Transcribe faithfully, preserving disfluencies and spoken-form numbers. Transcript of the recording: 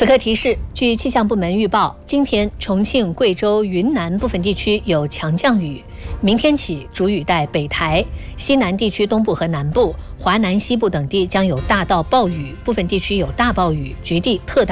此刻提示，据气象部门预报，今天重庆、贵州、云南部分地区有强降雨，明天起主雨带北抬，西南地区东部和南部、华南西部等地将有大到暴雨，部分地区有大暴雨，局地特大。